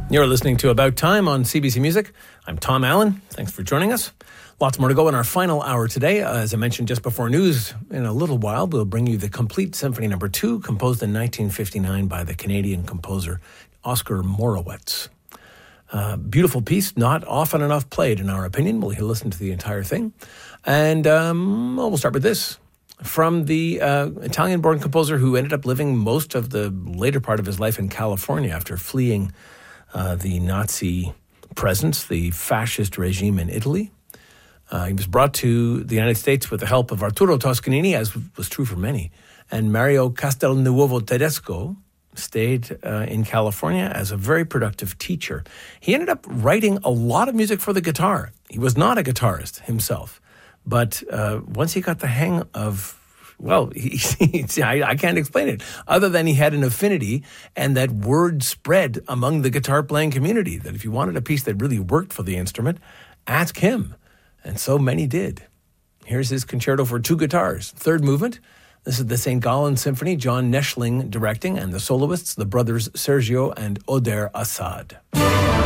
You're listening to About Time on CBC Music. I'm Tom Allen. Thanks for joining us. Lots more to go in our final hour today. As I mentioned just before news, in a little while, we'll bring you the Complete Symphony No. 2, composed in 1959 by the Canadian composer Oscar Morawetz. Beautiful piece, not often enough played, in our opinion. We'll listen to the entire thing. And we'll start with this. From the Italian-born composer who ended up living most of the later part of his life in California after fleeing the Nazi presence, the fascist regime in Italy. He was brought to the United States with the help of Arturo Toscanini, as was true for many, and Mario Castelnuovo Tedesco stayed in California as a very productive teacher. He ended up writing a lot of music for the guitar. He was not a guitarist himself, but once he got the hang of I can't explain it, other than he had an affinity and that word spread among the guitar-playing community, that if you wanted a piece that really worked for the instrument, ask him. And so many did. Here's his concerto for two guitars, third movement. This is the St. Gallen Symphony, John Neschling directing, and the soloists, the brothers Sergio and Oder Assad.